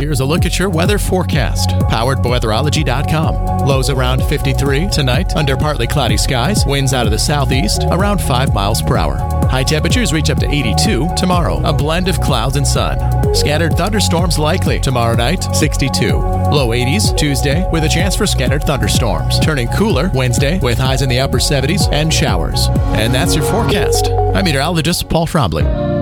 here's a look at your weather forecast. Powered by weatherology.com. Lows around 53 tonight under partly cloudy skies. Winds out of the southeast around 5 miles per hour. High temperatures reach up to 82 tomorrow. A blend of clouds and sun. Scattered thunderstorms likely tomorrow night, 62. Low 80s Tuesday with a chance for scattered thunderstorms. Turning cooler Wednesday with highs in the upper 70s and showers. And that's your forecast. I'm meteorologist Paul Trombley.